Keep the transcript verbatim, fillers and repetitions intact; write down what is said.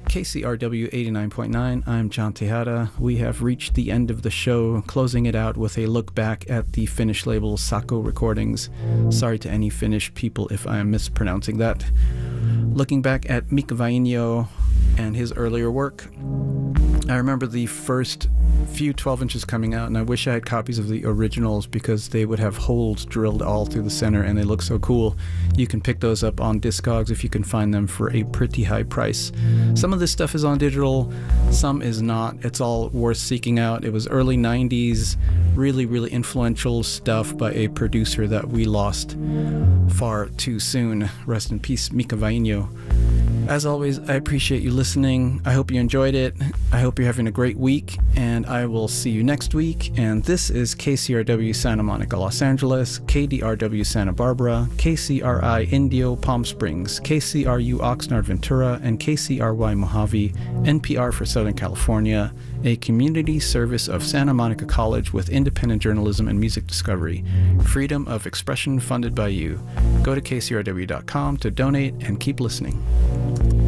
K C R W eighty-nine point nine, I'm John Tejada. We have reached the end of the show, closing it out with a look back at the Finnish label Sako Recordings. Sorry to any Finnish people if I am mispronouncing that. Looking back at Mika Vainio and his earlier work, I remember the first few twelve inches coming out, and I wish I had copies of the originals because they would have holes drilled all through the center and they look so cool. You can pick those up on Discogs if you can find them for a pretty high price. Some of this stuff is on digital, some is not. It's all worth seeking out. It was early nineties, really, really influential stuff by a producer that we lost far too soon. Rest in peace, Mika Vainio. As always, I appreciate you listening. I hope you enjoyed it. I hope you're having a great week, and I will see you next week. And this is K C R W Santa Monica, Los Angeles, K D R W Santa Barbara, K C R I Indio, Palm Springs, K C R U Oxnard, Ventura, and K C R Y Mojave, N P R for Southern California, a community service of Santa Monica College with independent journalism and music discovery. Freedom of expression funded by you. Go to K C R W dot com to donate and keep listening.